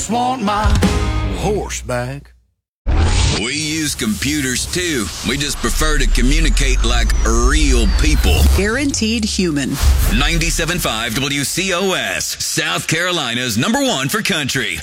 just want my horse back. We use computers too. We just prefer to communicate like real people. Guaranteed human. 97.5 WCOS, South Carolina's #1 for country.